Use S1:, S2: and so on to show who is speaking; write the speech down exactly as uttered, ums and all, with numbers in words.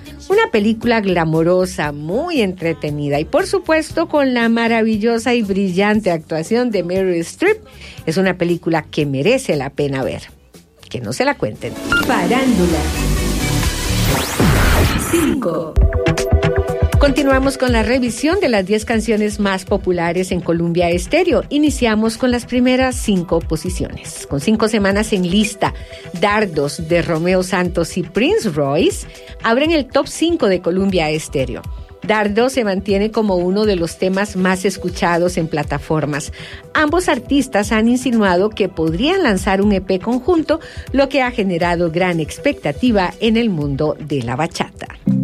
S1: Una película glamorosa, muy entretenida y por supuesto con la maravillosa y brillante actuación de Meryl Streep. Es una película que merece la pena ver. Que no se la cuenten.
S2: Farándula. cinco.
S1: Continuamos con la revisión de las diez canciones más populares en Columbia Estéreo. Iniciamos con las primeras cinco posiciones. Con cinco semanas en lista, Dardos de Romeo Santos y Prince Royce abren el top cinco de Columbia Estéreo. Dardos se mantiene como uno de los temas más escuchados en plataformas. Ambos artistas han insinuado que podrían lanzar un E P conjunto, lo que ha generado gran expectativa en el mundo de la bachata.